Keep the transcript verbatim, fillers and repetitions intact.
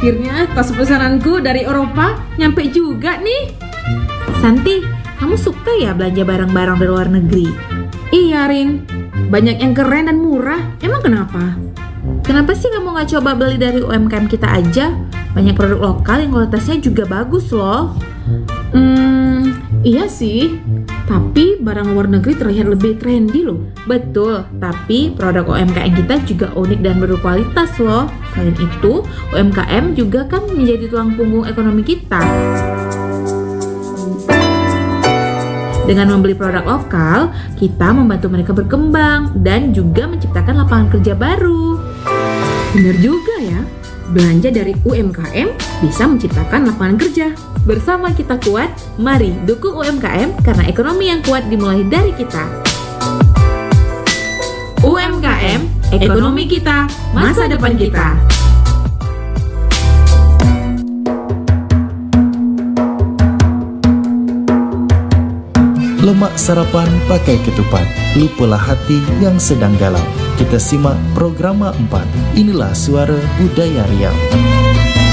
Akhirnya tas pesananku dari Eropa nyampe juga nih. Santi, kamu suka ya belanja barang-barang dari luar negeri? Iya Rin, banyak yang keren dan murah. Emang kenapa? Kenapa sih kamu gak coba beli dari U M K M kita aja? Banyak produk lokal yang kualitasnya juga bagus loh. Hmm, iya sih. Tapi barang luar negeri terlihat lebih trendy loh. Betul, tapi produk U M K M kita juga unik dan berkualitas loh. Selain itu, U M K M juga kan menjadi tulang punggung ekonomi kita. Dengan membeli produk lokal, kita membantu mereka berkembang dan juga menciptakan lapangan kerja baru. Benar juga ya, belanja dari U M K M bisa menciptakan lapangan kerja. Bersama kita kuat, mari dukung U M K M karena ekonomi yang kuat dimulai dari kita. U M K M, ekonomi kita, masa depan kita. Lemak sarapan pakai ketupat, lupalah hati yang sedang galau. Kita simak program empat. Inilah Suara Budaya Riau.